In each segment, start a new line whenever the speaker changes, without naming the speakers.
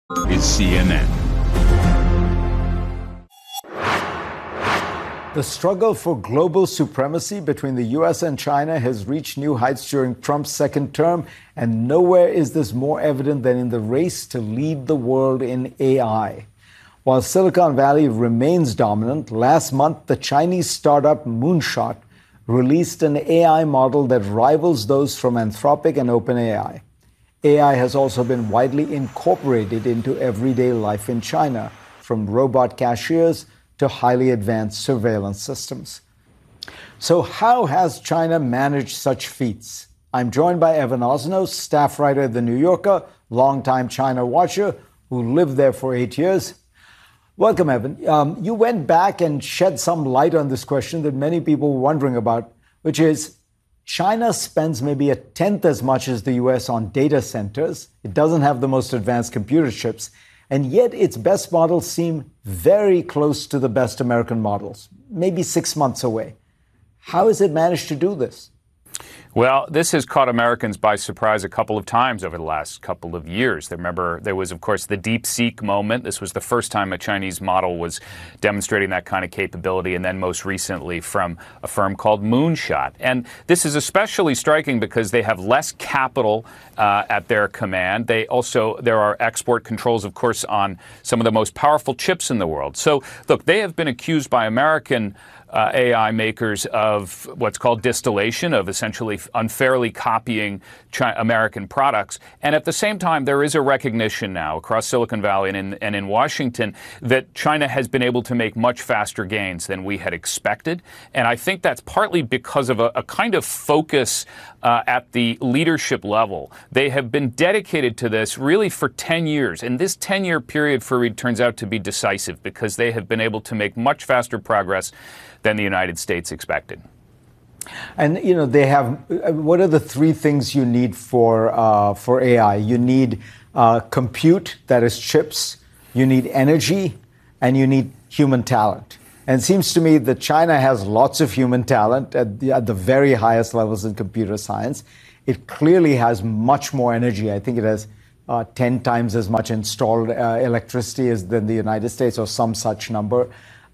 is CNN.
The struggle for global supremacy between the U.S. and China has reached new heights during Trump's second term, and nowhere is this more evident than in the race to lead the world in AI. While Silicon Valley remains dominant, last month the Chinese startup Moonshot released an AI model that rivals those from Anthropic and OpenAI. AI has also been widely incorporated into everyday life in China, from robot cashiers to highly advanced surveillance systems. So how has China managed such feats? I'm joined by Evan Osnos, staff writer at The New Yorker, longtime China watcher, who lived there for 8 years. Welcome, Evan. You went back and shed some light on this question that many people were wondering about, which is China spends maybe 1/10 as much as the US on data centers. It doesn't have the most advanced computer chips, and yet its best models seem very close to the best American models, maybe 6 months away. How has it managed to do this?
Well, this has caught Americans by surprise a couple of times over the last couple of years. Remember, there was, of course, the DeepSeek moment. This was the first time a Chinese model was demonstrating that kind of capability, and then most recently from a firm called Moonshot. And this is especially striking because they have less capital at their command. There are export controls, of course, on some of the most powerful chips in the world. So, look, they have been accused by American AI makers of what's called distillation, of essentially unfairly copying American products. And at the same time, there is a recognition now across Silicon Valley and in Washington that China has been able to make much faster gains than we had expected. And I think that's partly because of a kind of focus at the leadership level. They have been dedicated to this really for 10 years. And this 10-year period for Reed turns out to be decisive because they have been able to make much faster progress than the United States expected.
And, you know, they have, what are the three things you need for AI? You need compute, that is chips, you need energy, and you need human talent. And it seems to me that China has lots of human talent at the very highest levels in computer science. It clearly has much more energy. I think it has 10 times as much installed electricity than the United States, or some such number.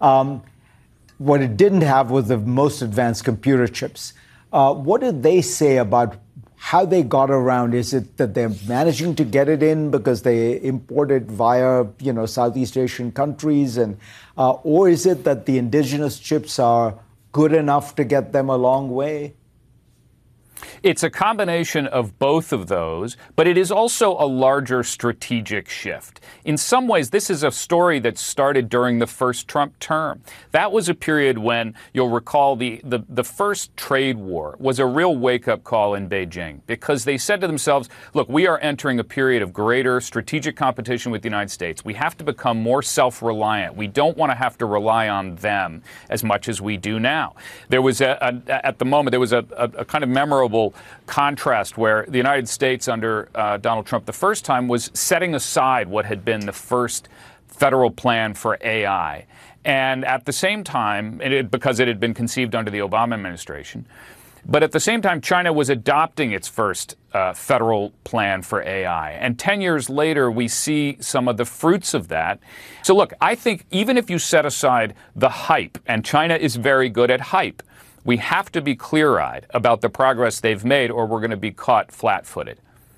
What it didn't have was the most advanced computer chips. What did they say about how they got around? Is it that they're managing to get it in because they import it via, Southeast Asian countries, or is it that the indigenous chips are good enough to get them a long way?
It's a combination of both of those, but it is also a larger strategic shift. In some ways, this is a story that started during the first Trump term. That was a period when, you'll recall, the first trade war was a real wake-up call in Beijing, because they said to themselves, look, we are entering a period of greater strategic competition with the United States. We have to become more self-reliant. We don't want to have to rely on them as much as we do now. There was, at the moment, there was a kind of memorable contrast where the United States under Donald Trump the first time was setting aside what had been the first federal plan for AI. And at the same time, because it had been conceived under the Obama administration, but at the same time, China was adopting its first federal plan for AI. And 10 years later, we see some of the fruits of that. So look, I think even if you set aside the hype, and China is very good at hype, we have to be clear-eyed about the progress they've made, or we're going to be caught flat-footed.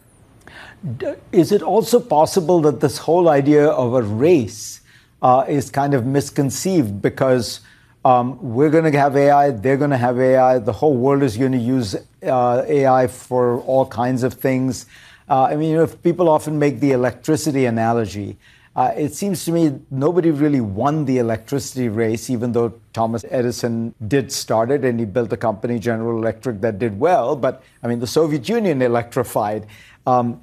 Is it also possible that this whole idea of a race is kind of misconceived, because we're going to have AI, they're going to have AI, the whole world is going to use AI for all kinds of things? If people often make the electricity analogy, it seems to me nobody really won the electricity race, even though Thomas Edison did start it and he built a company, General Electric, that did well. But the Soviet Union electrified. What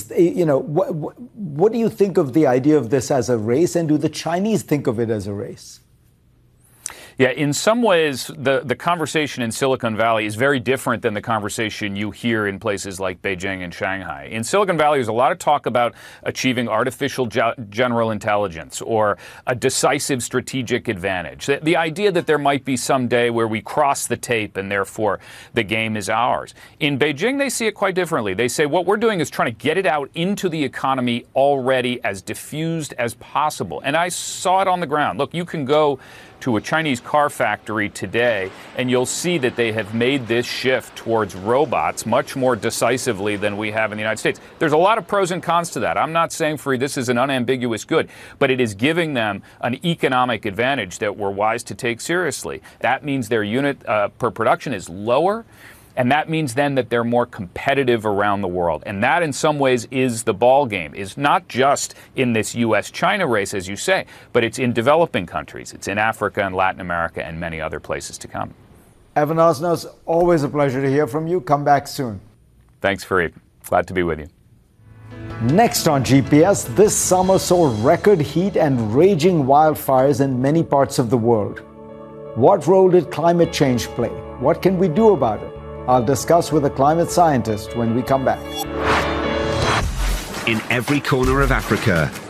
do you think of the idea of this as a race, and do the Chinese think of it as a race?
Yeah, in some ways, the conversation in Silicon Valley is very different than the conversation you hear in places like Beijing and Shanghai. In Silicon Valley, there's a lot of talk about achieving artificial general intelligence or a decisive strategic advantage. The idea that there might be some day where we cross the tape and therefore the game is ours. In Beijing, they see it quite differently. They say what we're doing is trying to get it out into the economy already as diffused as possible. And I saw it on the ground. Look, you can go to a Chinese car factory today, and you'll see that they have made this shift towards robots much more decisively than we have in the United States. There's a lot of pros and cons to that. I'm not saying, Fareed, this is an unambiguous good, but it is giving them an economic advantage that we're wise to take seriously. That means their unit per production is lower. And that means then that they're more competitive around the world. And that in some ways is the ball game, is not just in this U.S.-China race, as you say, but it's in developing countries. It's in Africa and Latin America and many other places to come.
Evan Osnos, always a pleasure to hear from you. Come back soon.
Thanks, Fareed. Glad to be with you.
Next on GPS, this summer saw record heat and raging wildfires in many parts of the world. What role did climate change play? What can we do about it? I'll discuss with a climate scientist when we come back.
In every corner of Africa,